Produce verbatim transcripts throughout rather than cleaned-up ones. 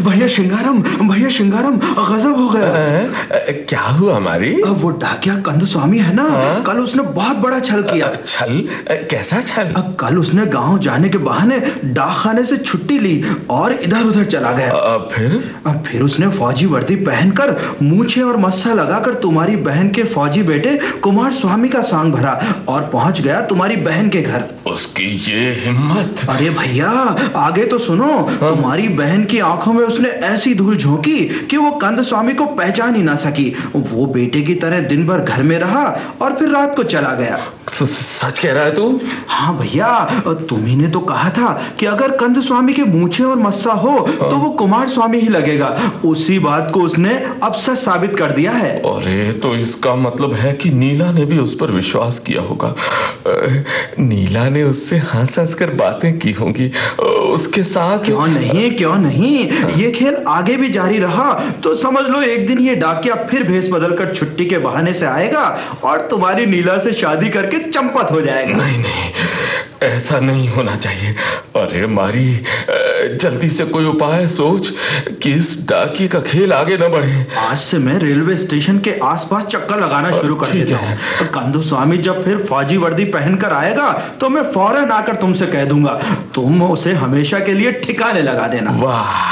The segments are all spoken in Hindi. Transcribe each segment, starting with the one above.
भैया श्रृंगारम, भैया श्रृंगारम, गजब हो गया। आ, क्या हुआ हमारी? वो डाकिया कंद स्वामी है ना, हाँ? कल उसने बहुत बड़ा छल किया। छल? कैसा छल? अब कल उसने गांव जाने के बहाने डाकखाने से छुट्टी ली और इधर उधर चला गया। आ, फिर अब फिर उसने फौजी वर्दी पहनकर मूछे और मस्सा लगाकर तुम्हारी बहन के फौजी बेटे कुमार स्वामी का सांग भरा और पहुंच गया तुम्हारी बहन के घर। उसकी ये हिम्मत! अरे भैया आगे तो सुनो। हाँ? तुम्हारी बहन की आंखों में उसने ऐसी धूल झोंकी कि वो कंद स्वामी को पहचान ही ना सकी। वो बेटे की तरह दिन भर घर में रहा और फिर रात को चला गया। सच कह रहा है तू? हाँ भैया, तुम्ही ने तो कहा था कि अगर कंद स्वामी के मूछे और मस्सा हो तो वो कुमार स्वामी ही लगेगा। उसी बात को उसने अब सच साबित कर दिया है। अरे तो इसका मतलब है कि नीला ने भी उस पर विश्वास किया होगा। नीला ने उससे हंस हंस कर बातें की होंगी उसके साथ। क्यों नहीं, क्यों नहीं, ये खेल आगे भी जारी रहा तो समझ लो एक दिन ये डाकिया फिर भेष बदलकर छुट्टी के बहाने से आएगा और तुम्हारी नीला से शादी करके चंपत हो जाएगा। नहीं नहीं, ऐसा नहीं होना चाहिए। अरे मारी, जल्दी से कोई उपाय सोच कि इस डाकिए का खेल आगे न बढ़े। आज से मैं रेलवे स्टेशन के आसपास चक्कर लगाना शुरू कर देता हूँ। कंदू स्वामी जब फिर फौजी वर्दी पहनकर आएगा तो मैं फौरन आकर तुमसे कह दूंगा, तुम उसे हमेशा के लिए ठिकाने लगा देना। वाह,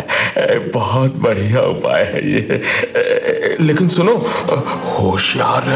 बहुत बढ़िया उपाय है ये। लेकिन सुनो, होशियार